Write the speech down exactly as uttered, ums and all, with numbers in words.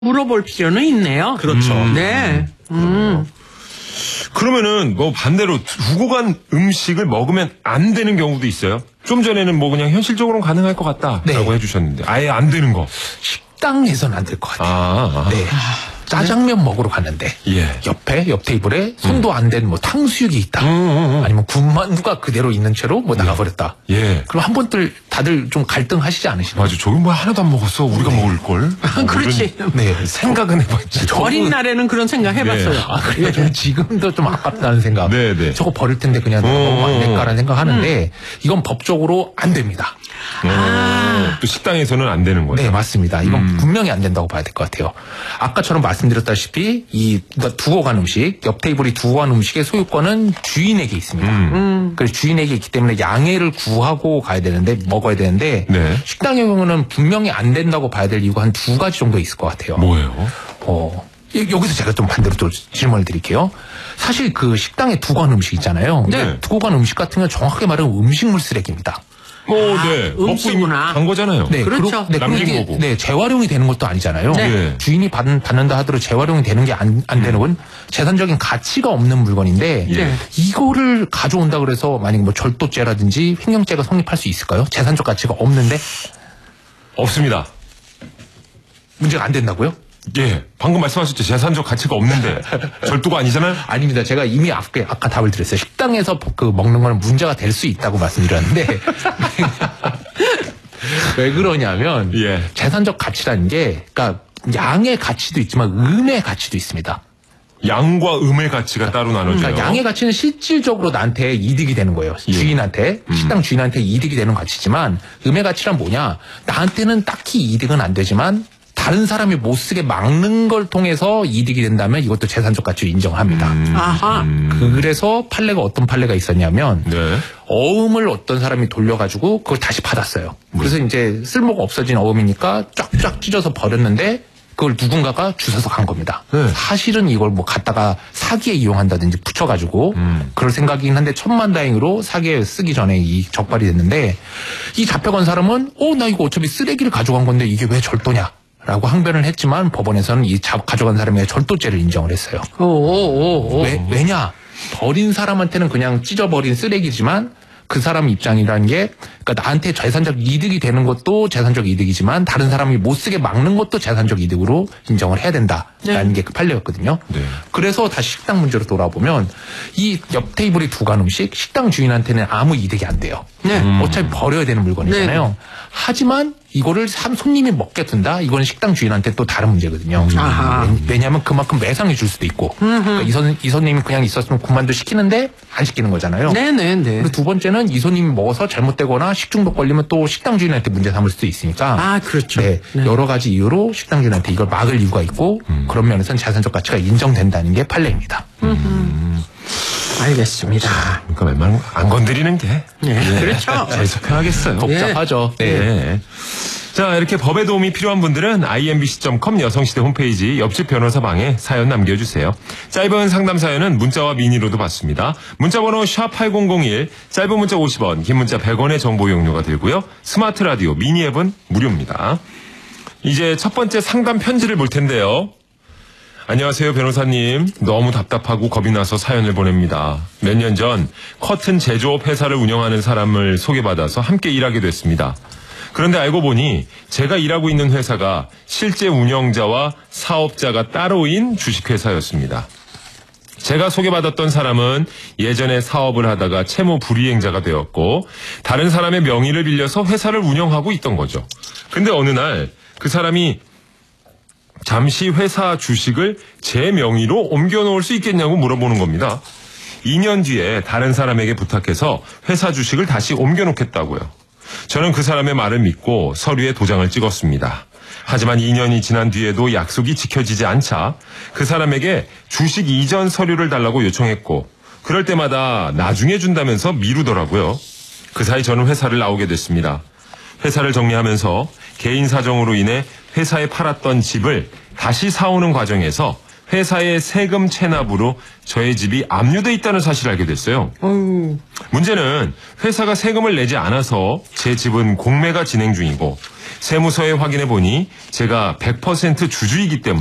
물어볼 필요는 있네요. 그렇죠. 음. 네. 음. 그러면은 뭐 반대로 두고 간 음식을 먹으면 안 되는 경우도 있어요. 좀 전에는 뭐 그냥 현실적으로는 가능할 것 같다라고 네. 해주셨는데 아예 안 되는 거. 식당에서는 안 될 것 같아요. 아, 아. 네. 짜장면 먹으러 갔는데 예. 옆에 옆 테이블에 손도 안 댄 뭐 탕수육이 있다. 음, 음, 음. 아니면 군만두가 그대로 있는 채로 뭐 나가버렸다. 예. 그럼 한 번들 다들 좀 갈등하시지 않으시나요? 맞아. 저기 뭐 하나도 안 먹었어. 우리가 네. 먹을 걸. 뭐 그렇지. 이런 네. 생각은 해봤지. 어린 날에는 그런 생각 해봤어요. 네. 아, 그래요? 저는 지금도 좀 아깝다는 생각. 네, 네. 저거 버릴 텐데 그냥 먹으면 안 될까라는 생각하는데 이건 법적으로 안 됩니다. 아. 또 식당에서는 안 되는 거예요. 네, 맞습니다. 이건 음. 분명히 안 된다고 봐야 될 것 같아요. 아까처럼 말씀드렸다시피 이 두고 간 음식, 옆 테이블이 두고 간 음식의 소유권은 주인에게 있습니다. 음. 음. 그래서 주인에게 있기 때문에 양해를 구하고 가야 되는데 먹어야 되는데 네. 식당의 경우는 분명히 안 된다고 봐야 될 이유가 한 두 가지 정도 있을 것 같아요. 뭐예요? 어, 여기서 제가 좀 반대로 또 질문을 드릴게요. 사실 그 식당에 두고 간 음식 있잖아요. 네. 두고 간 음식 같은 경우는 정확하게 말하면 음식물 쓰레기입니다. 뭐, 아, 네. 먹고 음식구나. 이미 간 거잖아요. 네, 그렇죠. 그리고, 네, 그리고 남긴 이게, 거고. 네, 재활용이 되는 것도 아니잖아요. 네. 네. 주인이 받, 받는다 하더라도 재활용이 되는 게 안 안 되는 건 재산적인 가치가 없는 물건인데 예. 이거를 가져온다 그래서 만약에 뭐 절도죄라든지 횡령죄가 성립할 수 있을까요? 재산적 가치가 없는데 없습니다. 문제가 안 된다고요? 예. 방금 말씀하셨죠. 재산적 가치가 없는데. 절도가 아니잖아요? 아닙니다. 제가 이미 아까, 아까 답을 드렸어요. 식당에서 그 먹는 거는 문제가 될 수 있다고 말씀드렸는데 왜 그러냐면 예. 재산적 가치라는 게 그러니까 양의 가치도 있지만 음의 가치도 있습니다. 양과 음의 가치가 따로 나눠져요. 그러니까 양의 가치는 실질적으로 나한테 이득이 되는 거예요. 예. 주인한테 식당 주인한테 이득이 되는 가치지만 음의 가치란 뭐냐? 나한테는 딱히 이득은 안 되지만 다른 사람이 못 쓰게 막는 걸 통해서 이득이 된다면 이것도 재산적 가치로 인정합니다. 음. 아하. 그래서 판례가 어떤 판례가 있었냐면 네. 어음을 어떤 사람이 돌려가지고 그걸 다시 받았어요. 그래서 이제 쓸모가 없어진 어음이니까 쫙쫙 찢어서 버렸는데 그걸 누군가가 주워서 간 겁니다. 네. 사실은 이걸 뭐 갖다가 사기에 이용한다든지 붙여가지고 음. 그럴 생각이긴 한데 천만다행으로 사기에 쓰기 전에 이 적발이 됐는데 이 잡혀간 사람은 어 나 이거 어차피 쓰레기를 가져간 건데 이게 왜 절도냐? 라고 항변을 했지만 법원에서는 이 자, 가져간 사람의 절도죄를 인정을 했어요. 오오오. 왜, 왜냐? 버린 사람한테는 그냥 찢어버린 쓰레기지만 그 사람 입장이라는 게 그러니까 나한테 재산적 이득이 되는 것도 재산적 이득이지만 다른 사람이 못 쓰게 막는 것도 재산적 이득으로 인정을 해야 된다라는 네. 게 그 판례였거든요. 네. 그래서 다시 식당 문제로 돌아보면 이 옆 테이블이 두 간 음식 식당 주인한테는 아무 이득이 안 돼요. 네. 음. 어차피 버려야 되는 물건이잖아요. 네. 하지만 이거를 한 손님이 먹게 둔다? 이건 식당 주인한테 또 다른 문제거든요. 아하. 왜- 왜냐하면 그만큼 매상해 줄 수도 있고 그러니까 이, 손, 이 손님이 그냥 있었으면 군만두 시키는데 안 시키는 거잖아요. 네네네. 그리고 두 번째는 이 손님이 먹어서 잘못되거나 식중독 걸리면 또 식당 주인한테 문제 삼을 수도 있으니까 아, 그렇죠. 네, 네. 여러 가지 이유로 식당 주인한테 이걸 막을 이유가 있고 그런 면에서는 재산적 가치가 인정된다는 게 판례입니다. 알겠습니다. 그러니까 웬만하면 안 건드리는 게. 네. 그렇죠. 제일 속편하겠어요. 복잡하죠. 네. 네. 자, 이렇게 법에 도움이 필요한 분들은 아이엠비씨 닷 컴 여성시대 홈페이지 옆집 변호사방에 사연 남겨주세요. 짧은 상담 사연은 문자와 미니로도 받습니다. 문자번호 샵 팔공공일, 짧은 문자 오십 원, 긴 문자 백 원의 정보 이용료가 들고요. 스마트 라디오 미니 앱은 무료입니다. 이제 첫 번째 상담 편지를 볼 텐데요. 안녕하세요, 변호사님. 너무 답답하고 겁이 나서 사연을 보냅니다. 몇 년 전 커튼 제조업 회사를 운영하는 사람을 소개받아서 함께 일하게 됐습니다. 그런데 알고 보니 제가 일하고 있는 회사가 실제 운영자와 사업자가 따로인 주식회사였습니다. 제가 소개받았던 사람은 예전에 사업을 하다가 채무 불이행자가 되었고 다른 사람의 명의를 빌려서 회사를 운영하고 있던 거죠. 근데 어느 날 그 사람이 잠시 회사 주식을 제 명의로 옮겨놓을 수 있겠냐고 물어보는 겁니다. 이 년 뒤에 다른 사람에게 부탁해서 회사 주식을 다시 옮겨놓겠다고요. 저는 그 사람의 말을 믿고 서류에 도장을 찍었습니다. 하지만 이 년이 지난 뒤에도 약속이 지켜지지 않자 그 사람에게 주식 이전 서류를 달라고 요청했고 그럴 때마다 나중에 준다면서 미루더라고요. 그 사이 저는 회사를 나오게 됐습니다. 회사를 정리하면서 개인 사정으로 인해 회사에 팔았던 집을 다시 사오는 과정에서 회사의 세금 체납으로 저의 집이 압류돼 있다는 사실을 알게 됐어요. 어휴. 문제는 회사가 세금을 내지 않아서 제 집은 공매가 진행 중이고 세무서에 확인해 보니 제가 백 퍼센트 주주이기 때문에